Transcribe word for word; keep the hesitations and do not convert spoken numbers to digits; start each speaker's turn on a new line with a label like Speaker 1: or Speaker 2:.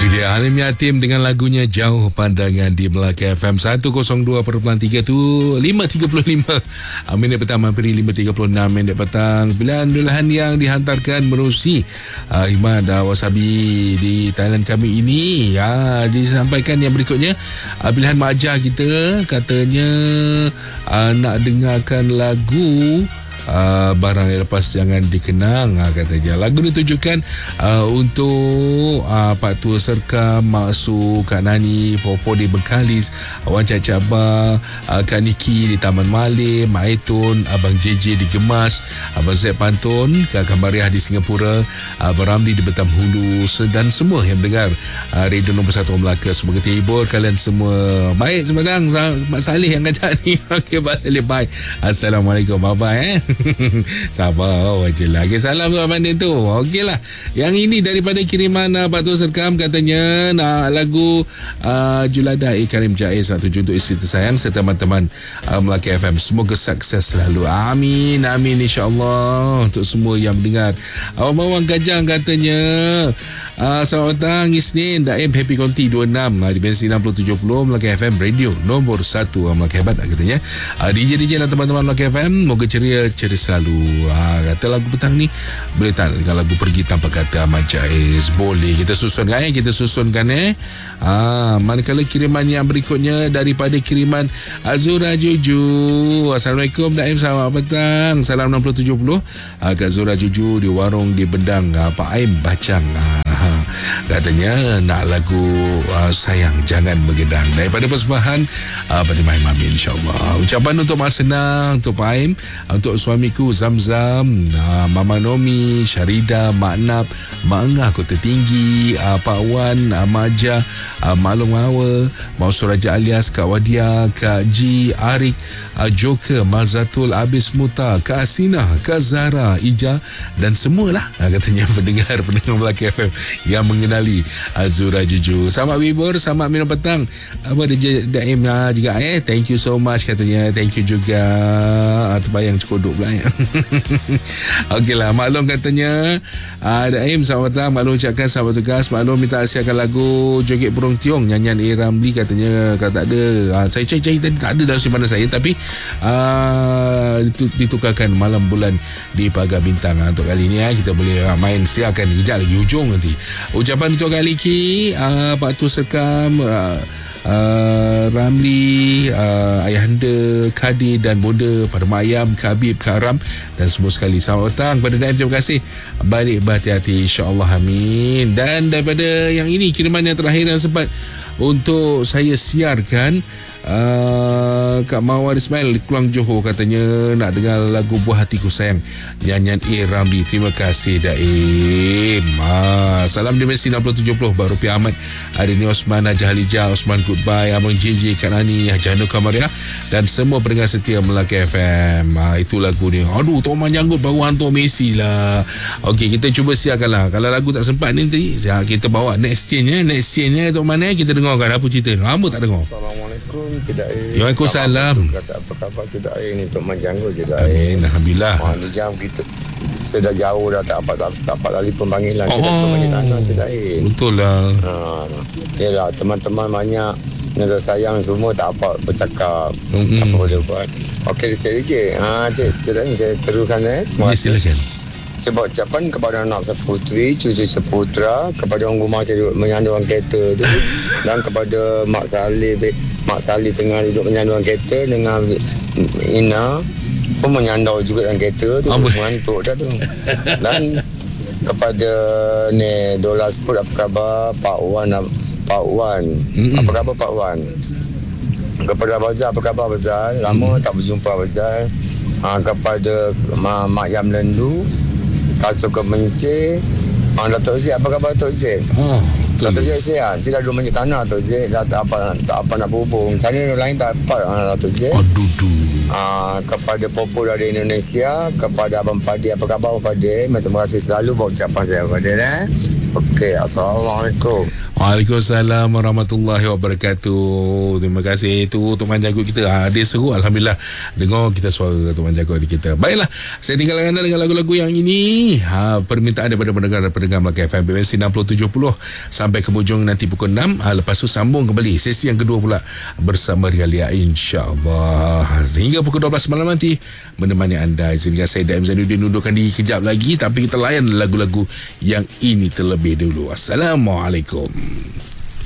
Speaker 1: Itu dia Halim Yatim dengan lagunya Jauh Pandangan di Melaka F M seratus dua perpuluhan tiga tu lima tiga puluh lima minit petang hampir lima tiga puluh enam minit petang. Pilihan-pilihan yang dihantarkan menerusi uh, Iman dan Wasabi di Thailand kami ini ya, disampaikan yang berikutnya. uh, Pilihan Majah kita katanya uh, nak dengarkan lagu Uh, barang yang lepas jangan dikenang, uh, katanya. Lagu ditujukan uh, untuk uh, Pak Tua Serkam, Mak Su, Kak Nani, Popo di Bengkalis, Wan Cacabar, uh, Kak Niki di Taman Malin, Mak Etun, Abang J J di Gemas, Abang Zaid Pantun, Kak Kamariah di Singapura, Abang Ramli di Betam Hulu, dan semua yang mendengar uh, Radio Nombor satu Melaka. Semoga terhibur kalian semua. Baik semedang, Mak Saleh yang kacak ni. Okey, Mak Saleh, bye. Assalamualaikum, bye-bye eh. Sabar wajah lagi. Salam untuk Abang Din tu. Okey lah. Yang ini daripada kiriman uh, Pak Tua Serkam, katanya nak lagu uh, Julada E. Karim Jaiz, satu untuk isteri tersayang serta teman-teman uh, Melaka F M. Semoga sukses selalu. Amin, amin, insyaAllah. Untuk semua yang mendengar. Abang Mawang Gajang katanya uh, selamat petang Isnin Daim Happy Conti dua puluh enam uh, di Bensin enam puluh tujuh puluh Melaka F M Radio nombor satu uh, Melaka Hebat, katanya. uh, D J D J dan teman-teman Melaka F M, moga ceria ceria selalu. Ha, kata lagu petang ni boleh tak dengan lagu Pergi Tanpa Kata Ahmad Jaiz? Boleh, kita susunkan eh kita susunkan eh ha, manakala kiriman yang berikutnya daripada kiriman Azura Juju. Assalamualaikum Daim, selamat petang. Salam enam puluh tujuh puluh ha, Kak Zura Juju di warung di Bendang, ha, Pak Aim Bacang. ha, Katanya nak lagu uh, Sayang Jangan Menggedang daripada persembahan uh, pada Mai Mami, insyaAllah. Ucapan untuk Mak Senang, untuk Pak Aim, untuk suamiku Zamzam, uh, Mama Nomi, Syarida, Mak Nap, Mak Engah Kota Tinggi, uh, Pak Wan, uh, Mak Ajah, uh, Mak Long Mawa, Mak Suraja alias Kak Wadia, Kak Ji, Arik, uh, Joker, Mazatul Abis Muta, Kak Asina, Kak Zahra, Ija dan semualah, uh, katanya pendengar-pendengar Melaka F M yang mengenali Azura Juju. Selamat wibur, selamat minum petang. Apa dia Daim uh, juga eh thank you so much, katanya. Thank you juga. Uh, terbayang cekodok pula ya. Okeylah, maklum katanya uh, Daim selamat petang. Maklum ucapkan selamat tugas. Maklum minta siarkan lagu Joget Burung Tiong nyanyian A. Ramli, katanya. Kalau tak ada uh, saya cari-cari tadi tak ada dalam simpanan saya, tapi uh, ditukarkan malam bulan di Pagar Bintang. uh, Untuk kali ni uh, kita boleh uh, main siarkan kejap lagi hujung nanti. Ucapan untuk kali ini uh, Pak Tua Serkam, uh, uh, Ramli, uh, Ayahanda, Kadi dan Bonda, pada Mak Ayam, Kak Habib, Kak Ram dan semua sekali. Selamat petang pada Daim, terima kasih. Balik berhati-hati, insyaAllah, amin. Dan daripada yang ini, kiriman yang terakhir yang sempat untuk saya siarkan, Uh, Kak Mawar Ismail di Keluang Johor, katanya nak dengar lagu Buah Hatiku Sayang nyanyian A. Ramli. Terima kasih Daim. uh, Salam di Messi enam puluh tujuh puluh Baru Pi Ahmad, Adini Osman, Haji Halijah, Osman Goodbye, Abang J J, Kak Nani, Haji Kamariah dan semua pendengar setia Melaka F M. uh, Itu lagu ni. Aduh, Tok Man Janggut baru hantar Messi lah. Okey, kita cuba siarkan lah. Kalau lagu tak sempat ni nanti kita bawa next change eh. Next change eh Tok Man eh. Kita dengarkan apa cerita. Lama tak dengar.
Speaker 2: Assalamualaikum Cik Daim.
Speaker 1: Waalaikumsalam.
Speaker 2: Apa khabar Cik Daim ni, Tok Man Janggut Cik Daim.
Speaker 1: Amin, alhamdulillah.
Speaker 2: Wah, ni jam kita saya dah jauh dah tak dapat tak dapat lali pemanggilan.
Speaker 1: Oh,
Speaker 2: saya dah pemanggilan tangan Cik Daim.
Speaker 1: Betul lah.
Speaker 2: Ha, yalah, teman-teman banyak Nazar sayang semua tak apa bercakap. Mm-hmm. Apa boleh buat. Okey, Cik Cik. Ha, Cik, Cik Daim saya teruskan eh. Terima kasih. Silakan. Saya buat ucapan kepada anak seputri, cucu seputra, kepada orang rumah saya duduk menyandu orang kereta tu, dan kepada Mak Saleh, Mak Saleh tengah duduk menyandu orang kereta dengan Ina pun menyandau juga dalam kereta tu, mengantuk dah tu. Dan kepada ni Dola Sport, apa khabar Pak Wan, Pak Wan, mm-hmm. apa khabar Pak Wan? Kepada Bazal, apa khabar Bazal? Lama mm. tak berjumpa Bazal. Ha, kepada Ma, Mak Yam Lendu, Kacau Kemencik, ha, Datuk Zid, apa khabar Datuk Zid? Oh, Datuk Zid sihat. Saya dah duduk menjik tanah Datuk Zid, dah tak apa, tak apa nak berhubung. Sana lain tak apa ha, Datuk Zid.
Speaker 1: Aduh.
Speaker 2: Ha, kepada Popo dari Indonesia, kepada Abang Padi, apa khabar Abang Padi? Terima kasih selalu buat ucapan saya kepada eh. Okey, Assalamualaikum.
Speaker 1: Waalaikumsalam warahmatullahi wabarakatuh. Terima kasih tu teman jago kita. Ha, dia seru alhamdulillah dengar kita suara teman jago di kita. Baiklah, saya tinggalkan anda dengan lagu-lagu yang ini. Ha, permintaan daripada pendengar-pendengar Melaka F M frekuensi enam puluh tujuh puluh sampai ke hujung nanti pukul enam. Ha, lepas tu sambung kembali sesi yang kedua pula bersama Realia insya-Allah. Sehingga pukul dua belas malam nanti menemani anda. Izinkan saya Daim Zainuddin undurkan diri kejap lagi, tapi kita layan lagu-lagu yang ini terlebih dulu. Assalamualaikum.